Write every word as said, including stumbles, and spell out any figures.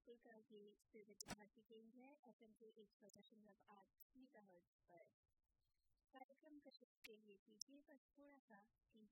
बिल्कुल का ये त्रिवेदी भारती केंद्र है एफ एम के एक सौ दशमलव आठ मेगाहर्ट्ज पर। कार्यक्रम करने के लिए कीजिए बस थोड़ा सा